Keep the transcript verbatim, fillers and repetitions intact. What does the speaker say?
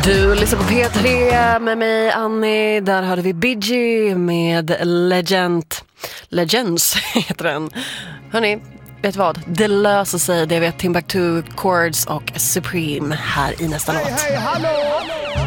Du lyssnar på P tre med mig, Annie. Där hörde vi Bee Gee med Legend. Legends heter den. Hörrni, vet vad? Det löser sig. Det vet Timbuktu, Chords och Supreme här i nästa låt. Hej, hej, hallå!